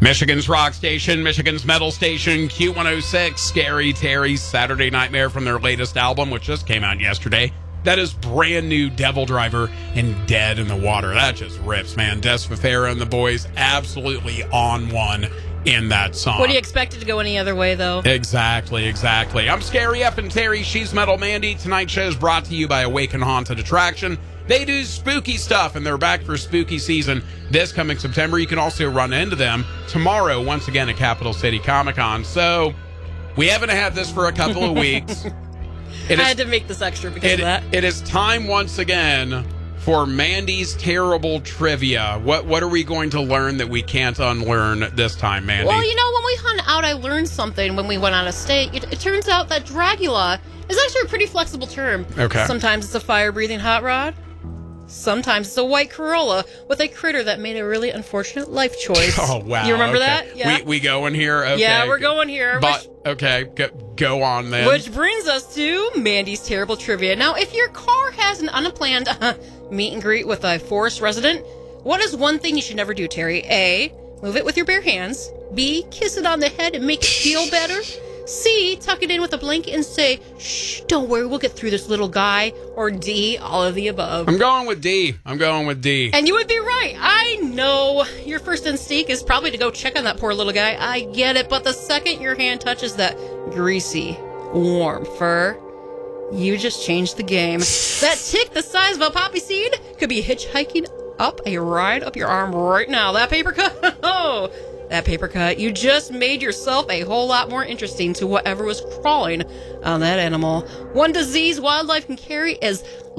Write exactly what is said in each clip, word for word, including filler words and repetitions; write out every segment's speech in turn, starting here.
Michigan's rock station, Michigan's metal station, Q one oh six, Scary Terry's Saturday Nightmare from their latest album, which just came out yesterday. That is brand new Devil Driver and Dead in the Water. That just rips, man. Des Fafera and the boys absolutely on one in that song. What do you expect it to go any other way, though? Exactly, exactly. I'm Scary F and Terry. She's Metal Mandy. Tonight's show is brought to you by Awaken Haunted Attraction. They do spooky stuff, and they're back for spooky season this coming September. You can also run into them tomorrow, once again, at Capital City Comic-Con. So, we haven't had this for a couple of weeks. It I is, had to make this extra because it, of that. It is time once again for Mandy's Terrible Trivia. What what are we going to learn that we can't unlearn this time, Mandy? Well, you know, when we hung out, I learned something when we went out of state. It, it turns out that Dragula is actually a pretty flexible term. Okay. Sometimes it's a fire-breathing hot rod. Sometimes it's a white Corolla with a critter that made a really unfortunate life choice. Oh, wow. You remember okay. that? Yeah. We, we going here? Okay. Yeah, we're going here. But, which, okay, go, go on then. Which brings us to Mandy's Terrible Trivia. Now, if your car has an unplanned uh, meet and greet with a forest resident, what is one thing you should never do, Terry? A, move it with your bare hands. B, kiss it on the head and make it feel better. C, tuck it in with a blanket and say, shh, don't worry, we'll get through this, little guy. Or D, all of the above. I'm going with D. I'm going with D. And you would be right. I know your first instinct is probably to go check on that poor little guy. I get it. But the second your hand touches that greasy, warm fur, you just changed the game. That tick the size of a poppy seed could be hitchhiking up a ride up your arm right now. That paper cut, oh, that paper cut, you just made yourself a whole lot more interesting to whatever was crawling on that animal. One disease wildlife can carry is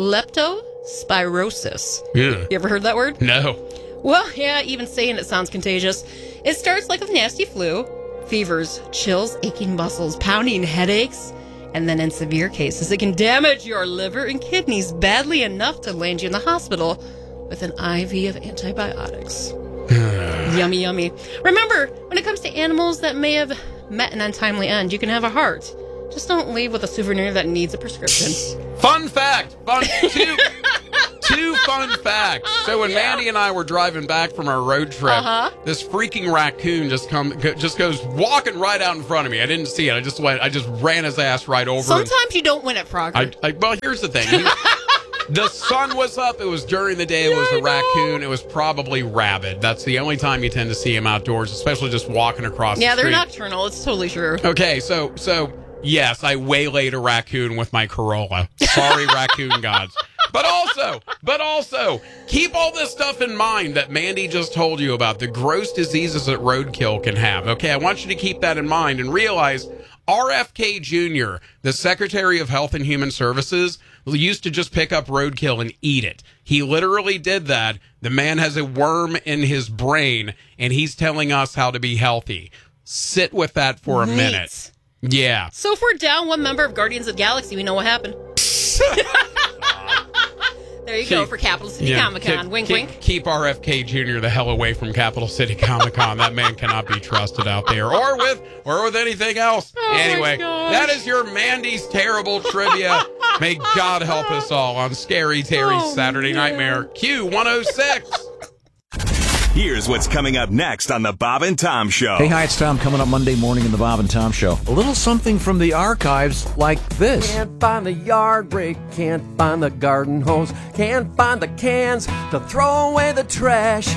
leptospirosis. Yeah. You ever heard that word? No. Well, yeah, even saying it sounds contagious. It starts like a nasty flu, fevers, chills, aching muscles, pounding headaches, and then in severe cases, it can damage your liver and kidneys badly enough to land you in the hospital with an I V of antibiotics. Yummy, yummy. Remember, when it comes to animals that may have met an untimely end, you can have a heart. Just don't leave with a souvenir that needs a prescription. Fun fact. Fun two, two fun facts. So when Yeah. Mandy and I were driving back from our road trip, Uh-huh. this freaking raccoon just come just goes walking right out in front of me. I didn't see it. I just went. I just ran his ass right over. Sometimes you don't win at Frogger. I, I, well, here's the thing. He- the sun was up. It was during the day. It was Yeah, a I know. raccoon. It was probably rabid. That's the only time you tend to see him outdoors, especially just walking across yeah, the they're street. nocturnal. It's totally true. Okay, so so yes, I waylaid a raccoon with my Corolla. Sorry, raccoon gods. But also, but also, keep all this stuff in mind that Mandy just told you about, the gross diseases that roadkill can have. Okay, I want you to keep that in mind and realize R F K Junior, the Secretary of Health and Human Services, used to just pick up roadkill and eat it. He literally did that. The man has a worm in his brain, and he's telling us how to be healthy. Sit with that for a Neat. minute. Yeah. So if we're down one member of Guardians of the Galaxy, we know what happened. There you go Keep- for Capital City Yeah, Comic-Con. keep- Wink, keep, wink. Keep R F K Junior the hell away from Capital City Comic-Con. That man cannot be trusted out there, or with or with anything else. Oh, my anyway, gosh. that is your Mandy's Terrible Trivia. May God help us all on Scary Terry's Oh, Saturday man. Nightmare Q one oh six. Here's what's coming up next on the Bob and Tom Show. Hey, hi, it's Tom coming up Monday morning in the Bob and Tom Show. A little something from the archives like this. Can't find the yard rake, can't find the garden hose, can't find the cans to throw away the trash.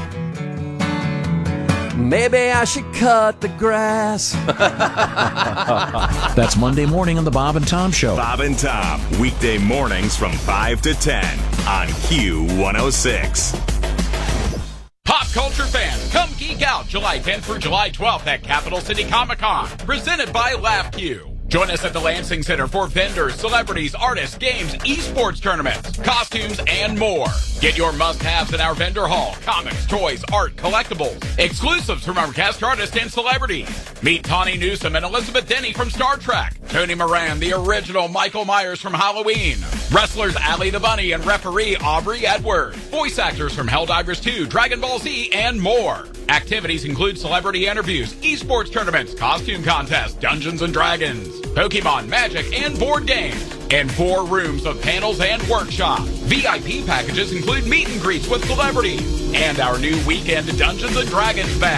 Maybe I should cut the grass. That's Monday morning on the Bob and Tom Show. Bob and Tom, weekday mornings from five to ten on Q one oh six. Pop culture fans, come geek out July tenth through July twelfth at Capital City Comic-Con, presented by LaughQ. Join us at the Lansing Center for vendors, celebrities, artists, games, esports tournaments, costumes, and more. Get your must-haves in our vendor hall: comics, toys, art, collectibles, exclusives from our cast artists and celebrities. Meet Tawny Newsome and Elizabeth Denny from Star Trek, Tony Moran, the original Michael Myers from Halloween, wrestlers Allie the Bunny and referee Aubrey Edwards, voice actors from Helldivers two, Dragon Ball Z, and more. Activities include celebrity interviews, esports tournaments, costume contests, Dungeons and Dragons, Pokemon, Magic, and board games. And four rooms of panels and workshops. V I P packages include meet and greets with celebrities and our new weekend Dungeons and Dragons bash.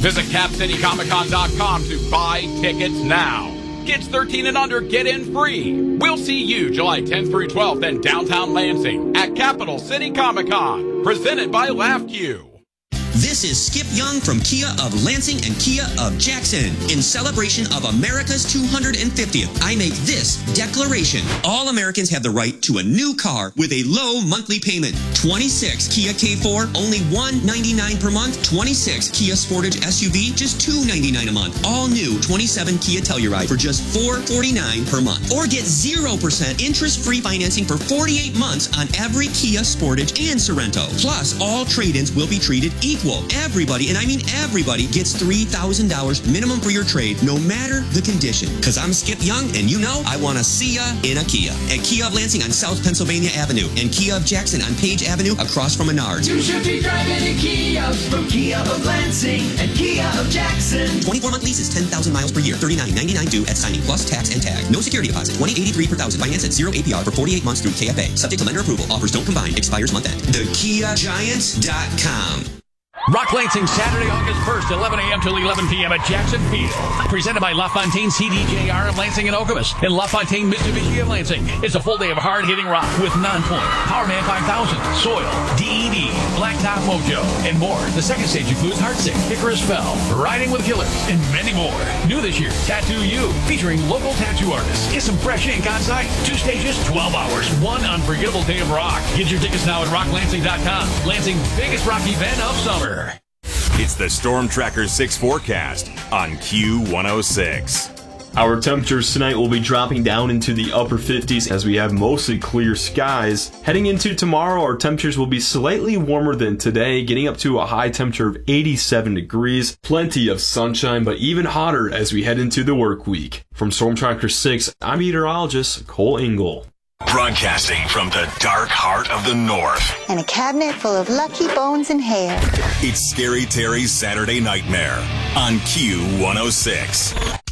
Visit cap city comic con dot com to buy tickets now. Kids thirteen and under get in free. We'll see you July tenth through twelfth in downtown Lansing at Capital City Comic Con, presented by LaughQ. This is Skip Young from Kia of Lansing and Kia of Jackson. In celebration of America's two hundred fiftieth, I make this declaration. All Americans have the right to a new car with a low monthly payment. twenty-six Kia K four, only one hundred ninety-nine dollars per month. twenty-six Kia Sportage S U V, just two hundred ninety-nine dollars a month. All new twenty-seven Kia Telluride for just four hundred forty-nine dollars per month. Or get zero percent interest-free financing for forty-eight months on every Kia Sportage and Sorento. Plus, all trade-ins will be treated equal. Everybody, and I mean everybody, gets three thousand dollars minimum for your trade, no matter the condition. Because I'm Skip Young, and you know I want to see ya in a Kia. At Kia of Lansing on South Pennsylvania Avenue, and Kia of Jackson on Page Avenue across from Menards. You should be driving a Kia from Kia of Lansing and Kia of Jackson. twenty-four month leases, ten thousand miles per year, thirty-nine ninety-nine due at signing, plus tax and tag. No security deposit, twenty eighty-three per thousand. Finance at zero A P R for forty-eight months through K F A. Subject to lender approval. Offers don't combine. Expires month end. the kia giants dot com. Rock Lansing, Saturday, August first, eleven a.m. till eleven p.m. at Jackson Field. Presented by LaFontaine C D J R of Lansing and Okemos and LaFontaine Mitsubishi of Lansing. It's a full day of hard-hitting rock with Non-Point, Powerman five thousand, Soil, D E D, Blacktop Mojo, and more. The second stage includes Heartsick, Icarus Fell, Riding with Killers, and many more. New this year, Tattoo You, featuring local tattoo artists. Get some fresh ink on site. Two stages, twelve hours, one unforgettable day of rock. Get your tickets now at rock lansing dot com. Lansing's biggest rock event of summer. It's the Storm Tracker six forecast on Q one oh six. Our temperatures tonight will be dropping down into the upper fifties as we have mostly clear skies. Heading into tomorrow, our temperatures will be slightly warmer than today, getting up to a high temperature of eighty-seven degrees. Plenty of sunshine, but even hotter as we head into the work week. From Storm Tracker six, I'm meteorologist Cole Engel. Broadcasting from the dark heart of the North. And a cabinet full of lucky bones and hair. It's Scary Terry's Saturday Nightmare on Q one oh six.